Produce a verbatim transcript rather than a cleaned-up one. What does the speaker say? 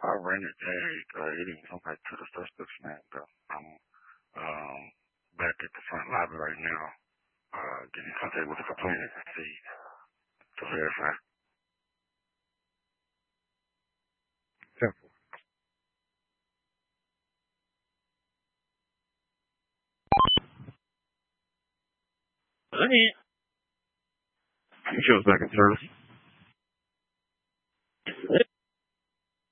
I rented a, uh, it didn't come back to the suspect's name, though. I'm um, back at the front lobby right now, uh, getting in contact with the complainant to see, to verify. Simple. Let me. She was back in service.